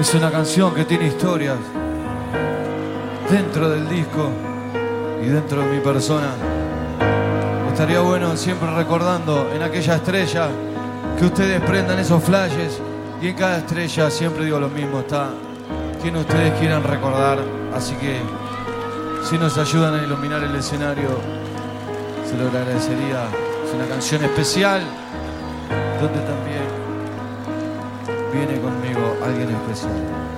Es una canción que tiene historias dentro del disco y dentro de mi persona. Estaría bueno siempre recordando en aquella estrella que ustedes prendan esos flashes, y en cada estrella siempre digo lo mismo, está quien ustedes quieran recordar. Así que si nos ayudan a iluminar el escenario, se lo agradecería. Es una canción especial donde también viene conmigo alguien especial.